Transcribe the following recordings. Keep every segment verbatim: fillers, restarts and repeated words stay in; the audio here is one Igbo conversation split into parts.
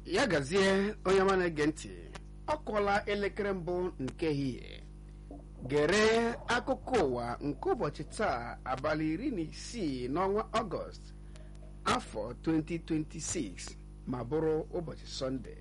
ya gazie onye ọma na-ege ntị, ọ kụọla elekere mbụ nke ehihie. Gere akụkọ ụwa nke ụbọchị taa, abalị iri na isii n'ọnwa Ọgọst afọ twenty twenty-six, ma bụrụ ụbọchị Sọnde.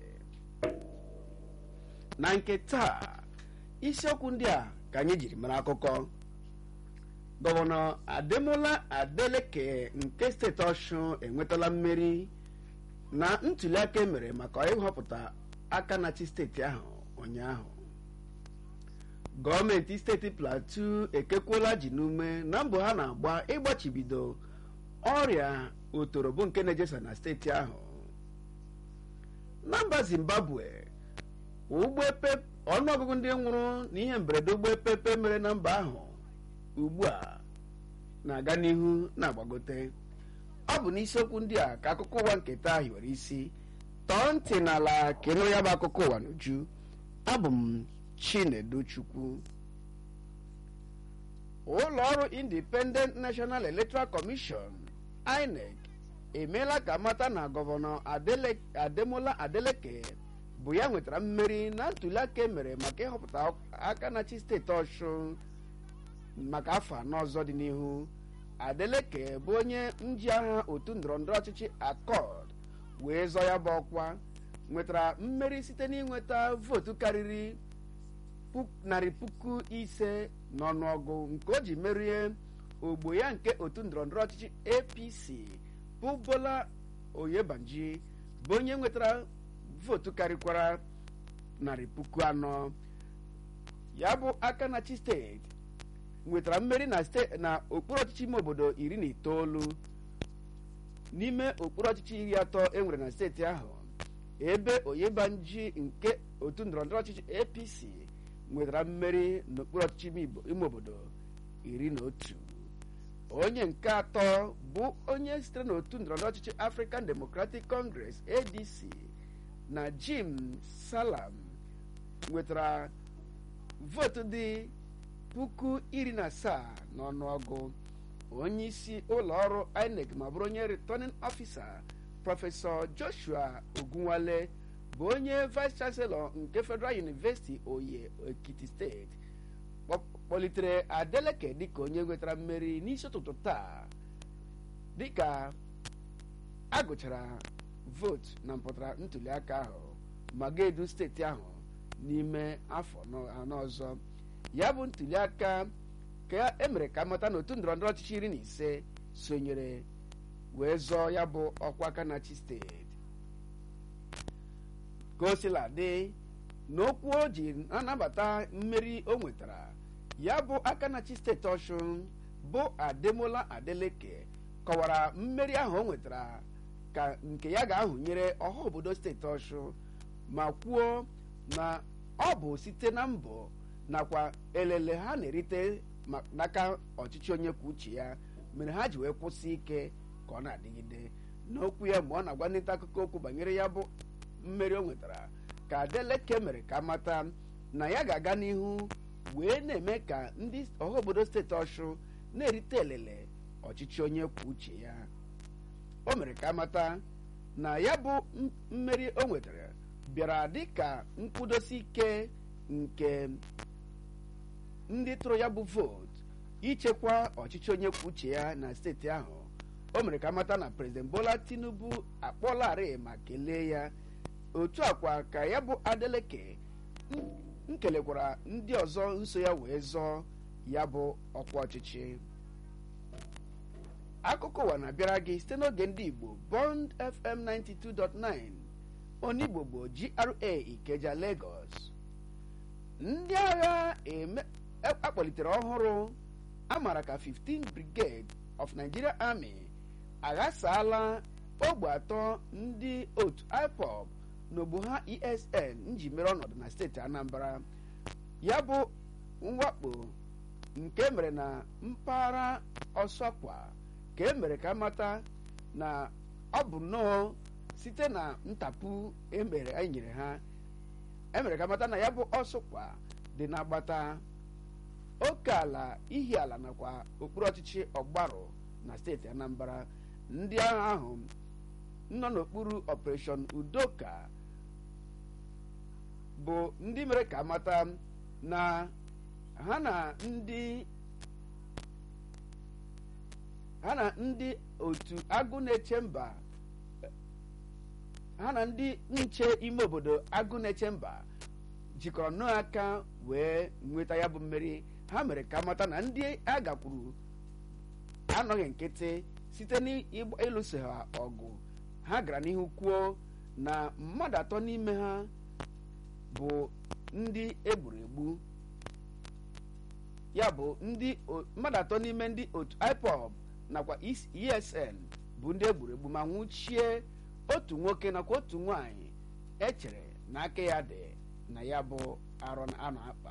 Na nke taa, isiokwu ndị a ka anyị jiri mara akụkọ. Gọvanọ Ademola Adeleke nke steeti Ọshụn enwetala mmeri na ntuli aka emere maka ịhọpụta aka na-achị steeti ahụ ụnyaahụ. Gọọmenti steeti Plateau ekekwuola ji n'ume na mbọ ha na-agba ịgbachibido ọrịa otorobo nke na-ejesa na steeti ahụ. Na mba Zimbabwe, ọnụọgụgụ ndị nwụrụ n'ihe mberede ụgbọ epepe mere na mba ahụ ugbu a na-aga n'ihu na-agbagote. Ọ bụ n'isiokwu ndị a ka akụkọ ụwa nke taa hiwere isi. Tọọ ntị n'ala ka ịnụ ya bụ akụkọ ụwa n'uju. Abụ m Chinedu Chukwu. Ụlọ ọrụ Independent National Electoral Commission I N E C emeela ka mata na gọvanọ Ademola Adeleke bụ ya nwetara mmeri na ntuli aka emere maka ịhọpụta aka na-achị steeti Ọshụn maka afọ anọ ọzọ dị n'ihu. Adeleke bụ onye nji aha otu ndọrọndọrọ ọchịchị Accord wee zọọ ya bụ ọkwa, nwetara mmeri site n'inweta vootu karịrị narị puku ise n'ọnụọgụ nke o ji merie ogbo ya nke otu ndọrọndọrọ ọchịchị A P C bụ Bola Oyebanji bụ onye nwetara vootu karịkwara narị puku anọ. Ya bụ aka na-achị steeti nwetara mmeri na steeti na okpuru ọchịchị ime obodo iri na itoolu n'ime okpuru ọchịchị iri atọ enwere na steeti ahụ, ebe Oyebanji nke otu ndọrọndọrọ ọchịchị A P C nwetara mmeri n'okpuru ọchịchị ime obodo iri na otu. Onye nke atọ bụ onye sitere n'otu ndọrọndọrọ ọchịchị African Democratic Congress A D C na Jim Salam nwetara vootu dị puku iri na asaa n'ọnụọgụ. Onye isi ụlọ ọrụ I N E C ma bụrụ onye returning officer Prọfesọ Joshua Ogunwale bụ onye vice chancellor nke Federal University Oye Ekiti steeti kpọlitere Adeleke dịka onye nwetara mmeri n'isi ụtụtụ taa dịka agụchara vootu na mpụtara ntuli aka ahụ ma ga-edu steeti ahụ n'ime afọ anọ ọzọ. Ya bụ ntuli aka ka emere ka amata na otu ndọrọndọrọ ọchịchị iri na ise sonyere wee zọọ ya bụ ọkwa aka na-achị steeti. Ka o sila dị, n'okwu o ji anabata mmeri o nwetara, ya bụ aka na-achị steeti Ọshụn bụ Ademola Adeleke kọwara mmeri ahụ o nwetara ka nke ya ga-ahụnyere ọha obodo steeti Ọshụn ma kwuo na ọ bụ site na mbọ nakwa elele ha na-erite n'aka ọchịchị onye kwuo uche ya mere ha ji wee kwụsị ike ka ọ na-adịgide. N'okwu ya mgbe ọ na-agwa ndị nta akụkọ okwu banyere ya bụ mmeri o nwetara, ka Adeleke mere ka mata na ya ga-aga n'ihu wee na-eme ka ndị ọha obodo steeti Ọshụn na-erite elele ọchịchị onye kwuo uche ya. O mere ka mata na ya bụ mmeri o nwetara bịara dịka nkwụdosi ike nke ndị tụrụ ya bụ vootu ichekwa ọchịchị onye kwuo uche ya na steeti ahụ. O mere ka mata na President Bola Tinubu akpọlarị ma kelee ya. Otu akwa ka ya bụ Adeleke nkelekwara ndị ọzọ nso ya wee zọọ ya bụ ọkwa ọchịchị. Akụkọ ụwa na-abịara gị site n'oge ndị Igbo Bond F M ninety-two point nine Onigbo bụ G R A Ikeja, Lagos. Ndị agha akpọlitere ọhụrụ amara ka fifteenth Brigade of Nigeria Army aghasaala ogbe atọ ndị otu I P O B n'ogbu ha E S N nji mere ọnọdụ na steeti Anambra. Ya bụ mwakpo nke mere na mpaghara Ọsọkwa ka emere ka mata na ọ bụ nnọọ site na ntapụ emere enyere ha. Emere ka mata na ya bụ Ọsọkwa dị n'agbata oke ala ihi ala nakwa okpuru ọchịchị Ọgbarụ na steeti Anambra. Ndị agha ahụ nọ n'okpuru Operation Udoka bụ ndị mere ka amata na ha na ndị ha na ndị otu agụ na-eche mba ha na ndị nche ime obodo agụ na-eche mba jikọrọ nnọọ aka wee nweta ya bụ mmeri. Ha mere ka amata na ndị a gakwuru anọghị nkịtị site n'ịlụso ha ọgụ. Ha gara n'ihu kwuo na mmadụ atọ n'ime ha bụ ndị egburu egbu, ya bụ ndị mmadụ atọ n'ime ndị otu I P O B nakwa E S N bụ ndị egburu egbu ma nwụchie otu nwoke nakwa otu nwanyị echere na aka ya dị na ya bụ arọ a na-akpa.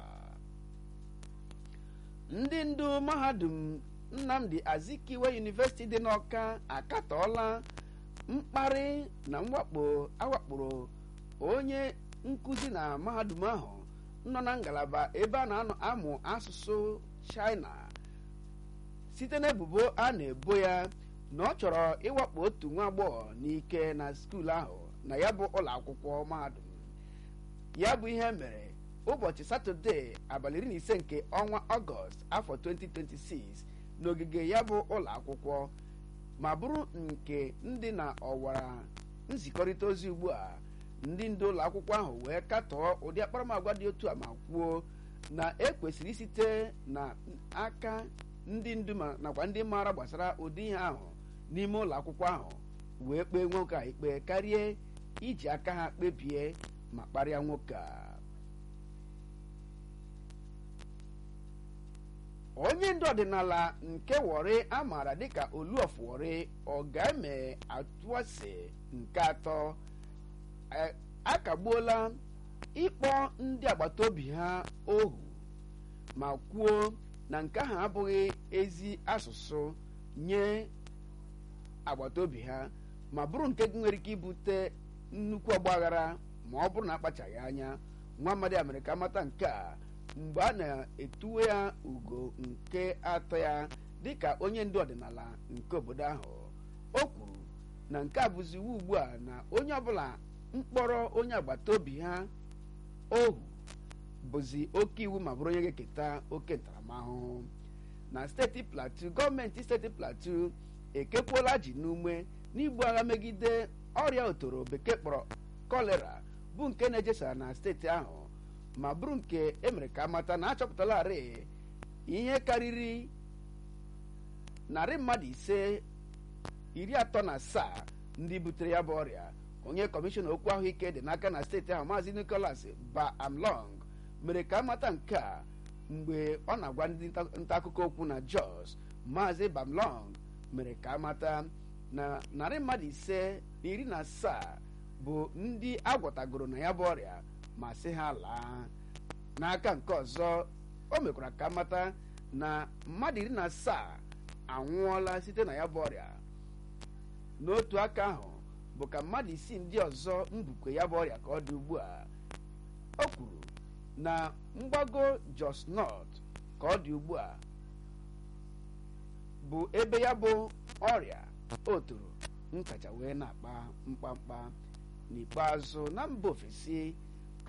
Ndị ndu mahadum Nnamdi Azikiwe University dị n'Ọka akatọọla mkparị na mwakpo awakporo onye nkuzi na mahadum ahụ nọ na ngalaba ebe a na-amụ asụsụ China site n'ebubo a na-ebo ya na ọ chọrọ ịwakpo otu nwa agbọghọ n'ike na skuul ahụ na ya bụ ụlọ akwụkwọ mahadum. Ya bụ ihe mere ụbọchị Satọde abalị iri na ise nke ọnwa Ọgọst afọ twenty twenty-six n'ogige ya bụ ụlọ akwụkwọ ma bụrụ nke ndị na ọwara nzikọrịta ozi ugbu a. Ndị ndu ụlọ akwụkwọ ahụ wee katọọ ụdị akparamagwa dị otu a ma kwuo na ekwesịrị isite na aka ndị ndu nakwa ndị maara gbasara ụdị ihe ahụ n'ime ụlọ akwụkwọ ahụ wee kpee nwoke a ikpe karịa iji aka ha kpebie ma kparịa nwoke a. Onye ndu ọdịnala nke Warri a maara dịka Olu of Warri Ọgaeme Atụase nke atọ akagbuola ịkpọ ndị agbata obi ha ohu ma kwuo na nke ahụ abụghị ezi asụsụ nye agbata obi ha ma bụrụ nke nwere ike ibute nnukwu ọgbaghara ma ọ bụrụ na akpachaghị anya. Nwa amadi Amerịka amata nke a mgbe a na-etuwe ya ugo nke atọ ya dịka onye ndu ọdịnala nke obodo ahụ. O kwuru na nke a bụzi iwu ugbu a na onye ọbụla mkpọrọ onye agbata obi ha ohu bụzi oke iwu ma bụrụ onye ga-eketa oke ntaramahụhụ. Na steeti Plateau, gọọmenti steeti Plateau ekekwuola ji n'ume n'ibu agha megide ọrịa otoro bekee kpọrọ kolera bụ nke na-ejesa na steeti ahụ ma bụrụ nke emere ka amata na achọpụtalarị ihe karịrị narị mmadụ ise iri atọ na asaa ndị butere ya bụ ọrịa. Onye kọmishọna okwu ahụike dị n'aka na steeti ahụ Maazị Nicholas Ba-Amlong mere ka amata nke a mgbe ọ na-agwa ndị nta akụkọ okwu na Jos. Maazị Ba-Amlong mere ka amata na narị mmadụ ise na iri na asaa bụ ndị agwọtagoro na ya bụ ọrịa ma sị ha laa. N'aka nke ọzọ o mekwara ka amata na mmadụ iri na asaa anwụọla site na ya bụ ọrịa. N'otu aka ahụ bụ ka mmadụ isii ndị ọzọ mbukwe ya bụ ọrịa ka ọ dị ugbu a. O kwuru na mgbago Jos North ka ọ dị ugbu a bụ ebe ya bụ ọrịa otoro nkacha wee na-akpa mkpamkpa. N'ikpeazụ, na mba ofesi,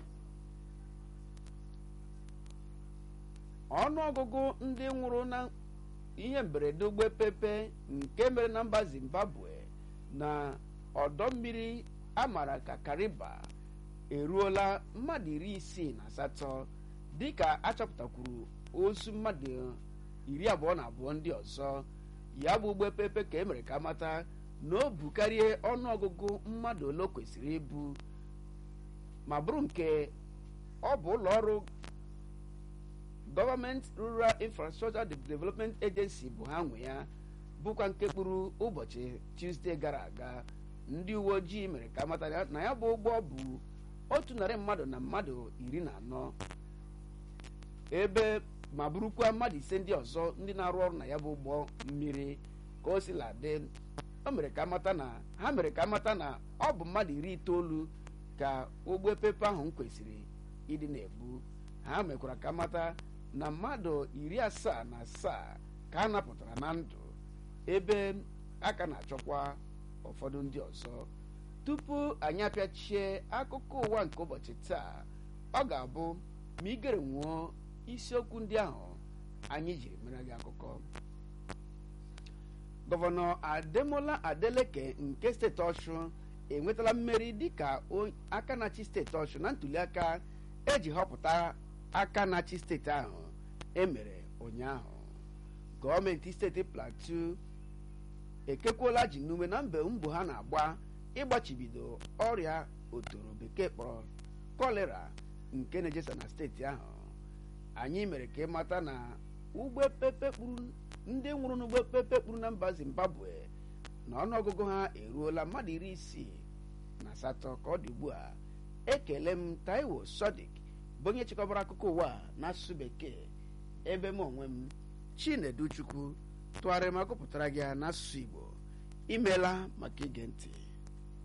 ọnụọgụgụ ndị nwụrụ na ihe mberede ụgbọ pepe nke mere na mba Zimbabwe na ọdọ mmiri amara ka Kariba eruola mmadụ iri isii na asatọ dịka achọpụtakwuru ozu mmadụ iri abụọ na abụọ ndị ọzọ. Ya bụ ụgbọ pepe ka emere ka amata na o bukarịa ọnụọgụgụ mmadụ ole kwesịrị ibu ma bụrụ nke ọ bụ ụlọ ọrụ Government Rural Infrastructure Development Agency bụ ha nwe ya, bụkwa nke kpụrụ ụbọchị Tuesday gara aga. Ndị uwe ojii mere ka amata na ya bụ ụgbọ bụ otu narị mmadụ na mmadụ iri na anọ ebe ma bụrụkwa mmadụ ise ndị ọzọ ndị na-arụ ọrụ na ya bụ ụgbọ mmiri. Ka o sila dị, o mere ka amata na ha mere ka amata na ọ bụ mmadụ iri itoolu ka ụgbọ pepe ahụ kwesịrị ịdị na-ebu. Ha mekwara ka amata na mmadụ iri asaa na asaa ka a napụtara na ndụ ebe aka na-achọkwa ụfọdụ ndị ọzọ. Tupu anyị apịachie akụkọ ụwa nke ụbọchị taa, ọ ga-abụ ma igere nwụọ isiokwu ndị ahụ anyị jiri mere gị akụkọ. Gọvanọ Ademola Adeleke nke steeti Ọshụ enwetala mmeri dịka aka na-achị steeti Ọshụ na ntuliaka eji họpụta aka na-achị steeti ahụ emere ụnyaahụ. Gọọmenti steeti Plateau ekekwuola ji n'ume na mbe mbọ ha na-agba ịgbachibido ọrịa otoro bekee kpọrọ kolera nke na-ejesa na steeti ahụ. Anyị mere ka ịmata na ụgbọ pepe kpuru ndị nwụrụ n'ụgbọ pepe kpuru na mba Zimbabwe na ọnụọgụgụ ha eruola mmadụ iri isii na asatọ ka ọ dị ugbu a. Ekele m Taiwo Sodiq bụ onye chịkọbara akụkọ ụwa n'asụsụ bekee, ebe m onwe m Chinedu Chukwu tụgharịrị ma gụpụtara gị n'asụsụ Igbo. Imeela maka ige ntị.